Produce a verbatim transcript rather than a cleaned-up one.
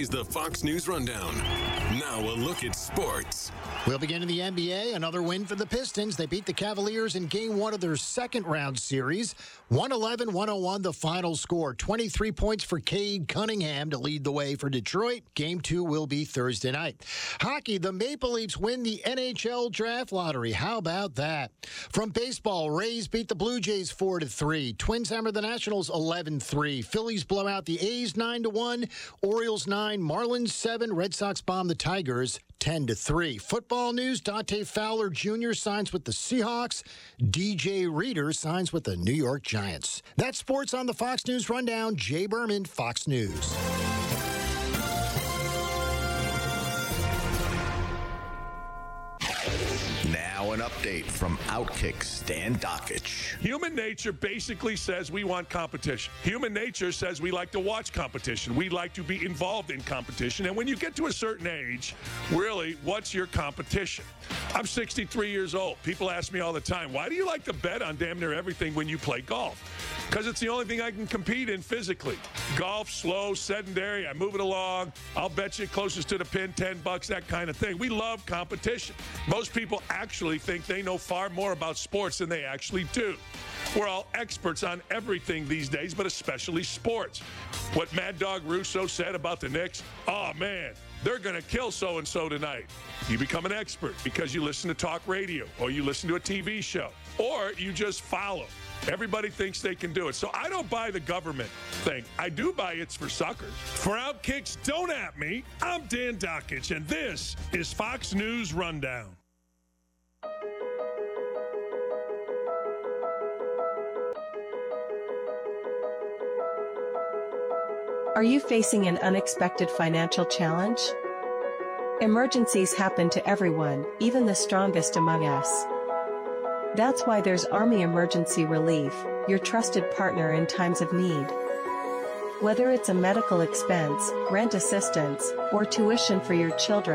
is the Fox News Rundown. Now a look at sports. We'll begin in the N B A. Another win for the Pistons. They beat the Cavaliers in game one of their second round series. one eleven one oh one the final score. twenty-three points for Cade Cunningham to lead the way for Detroit. Game two will be Thursday night. Hockey, the Maple Leafs win the N H L draft lottery. How about that? From baseball, Rays beat the Blue Jays four to three. Twins hammer the Nationals eleven three. Phillies blow out the A's nine to one. Orioles nine, Marlins seven. Red Sox bomb the Tigers ten to three. Football news, Dante Fowler Junior signs with the Seahawks. D J Reader signs with the New York Giants. That's sports on the Fox News Rundown. Jay Berman, Fox News. Now an update from Outkick Stan Dockich. Human nature basically says we want competition. Human nature says we like to watch competition. We like to be involved in competition. And when you get to a certain age, really, what's your competition? I'm sixty-three years old. People ask me all the time, why do you like to bet on damn near everything when you play golf? Because it's the only thing I can compete in physically. Golf, slow, sedentary, I move it along. I'll bet you closest to the pin, ten bucks, that kind of thing. We love competition. Most people actually think they know far more about sports than they actually do. We're all experts on everything these days, but especially sports. What Mad Dog Russo said about the Knicks, oh man, they're going to kill so-and-so tonight. You become an expert because you listen to talk radio, or you listen to a T V show, or you just follow. Everybody thinks they can do it. So I don't buy the government thing. I do buy it's for suckers. For Outkicks, don't at me. I'm Dan Dockich, and this is Fox News Rundown. Are you facing an unexpected financial challenge? Emergencies happen to everyone, even the strongest among us. That's why there's Army Emergency Relief, your trusted partner in times of need. Whether it's a medical expense, rent assistance, or tuition for your children,